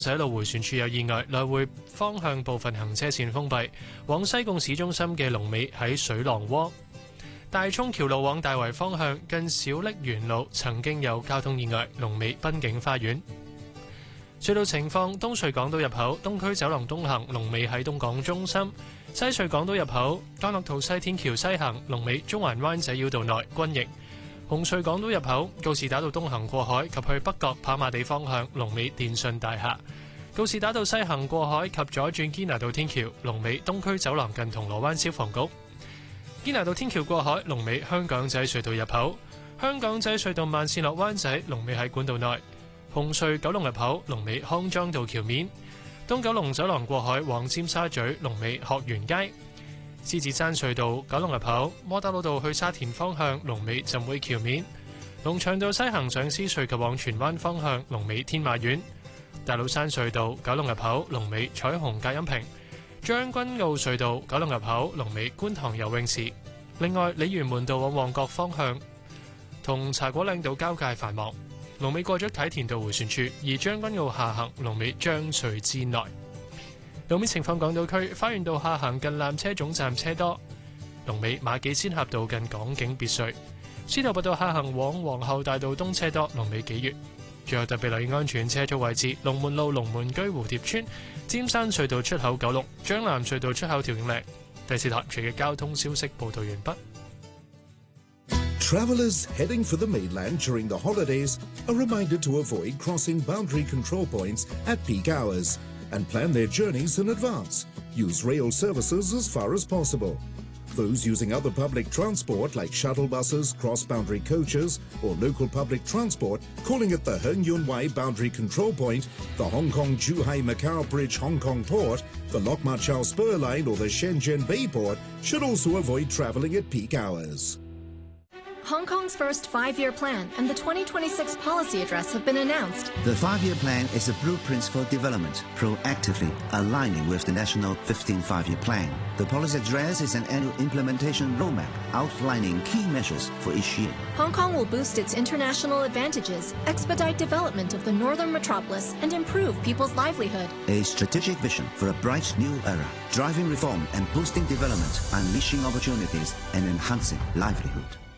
仔路迴旋處有意外，來回方向部分行車線封閉。往西貢市中心嘅龍尾喺水浪窩。大涌橋路往大圍方向近小瀝源路曾經有交通意外，龍尾濱景花園。隧道情況：東隧港島入口東區走廊東行龍尾喺東港中心；西隧港島入口干諾道西天橋西行龍尾中環灣仔繞道內軍營。紅隧港島入口告士打道東行過海及去北角跑馬地方向龍尾電訊大廈；告士打道西行過海及左轉堅拿道天橋龍尾東區走廊近銅鑼灣消防局；堅拿道天橋過海龍尾香港仔隧道入口；香港仔隧道慢線落灣仔龍尾喺管道內；紅隧九龍入口龍尾康莊道橋面；東九龍走廊過海往尖沙咀龍尾學園街。獅子山隧道九龍入口窩打老道去沙田方向龍尾浸會橋面；龍翔道西行上獅隧及往荃灣方向龍尾天馬苑；大老山隧道九龍入口龍尾彩虹隔音屏；將軍澳隧道九龍入口龍尾觀塘游泳池。另外，鯉魚門道往旺角方向同茶果嶺道交界繁忙，龍尾過咗啟田道迴旋處；而將軍澳下行龍尾將隧之內。路面情況：港島區花園道下行近纜車總站車多，龍尾馬己仙峽道近港景別墅；司徒拔道下行往皇后大道東車多，龍尾幾月。最後特別留意安全車速位置：龍門路龍門居蝴蝶村、尖山隧道出口九龍、將藍隧道出口調景嶺。第4台嘅交通消息報導完畢。 Travelers heading for the mainland during the holidays are reminded to avoid crossing boundary control points at peak hours and plan their journeys in advance. Use rail services as far as possible. Those using other public transport like shuttle buses, cross-boundary coaches or local public transport calling at the Heng Yun Wai Boundary Control Point, the Hong Kong-Zhuhai-Macau Bridge Hong Kong Port, the Lok Ma Chau Spur Line or the Shenzhen Bay Port should also avoid travelling at peak hours. Hong Kong's first 5-year plan and the 2026 policy address have been announced. The 5-year plan is a blueprint for development, proactively aligning with the national 15th 5-year plan. The policy address is an annual implementation roadmap outlining key measures for each year. Hong Kong will boost its international advantages, expedite development of the northern metropolis, and improve people's livelihood. A strategic vision for a bright new era, driving reform and boosting development, unleashing opportunities and enhancing livelihood.